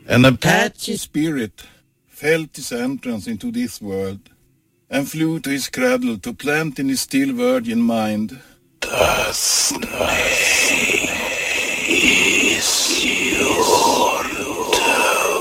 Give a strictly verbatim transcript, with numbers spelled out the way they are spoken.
An Apache spirit felt his entrance into this world and flew to his cradle to plant in his still virgin mind the snake.